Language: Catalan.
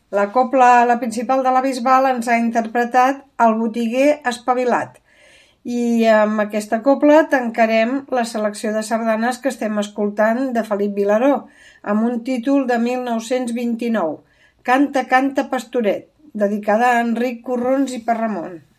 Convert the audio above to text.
La cobla, la principal de la Bisbal, ens ha interpretat El botiguer espavilat. I amb aquesta cobla tancarem la selecció de sardanes que estem escoltant de Felip Vilaró, amb un títol de 1929, Canta, canta, pastoret, dedicada a Enric Corrons i Perramon.